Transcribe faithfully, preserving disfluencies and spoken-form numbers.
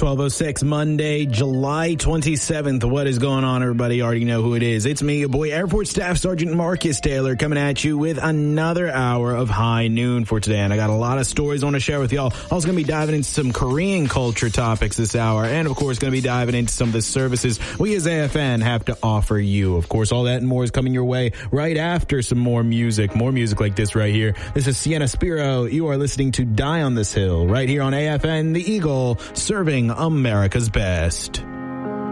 twelve oh six, Monday, July twenty-seventh. What is going on, everybody? You already know who it is. It's me, your boy, Airport Staff Sergeant Marcus Taylor, coming at you with another hour of High Noon for today. And I got a lot of stories I want to share with y'all. I was going to be diving into some Korean culture topics this hour. And, of course, going to be diving into some of the services we as A F N have to offer you. Of course, all that and more is coming your way right after some more music. More music like this right here. This is Sienna Spiro. You are listening to Die on This Hill right here on A F N, The Eagle, serving America's best.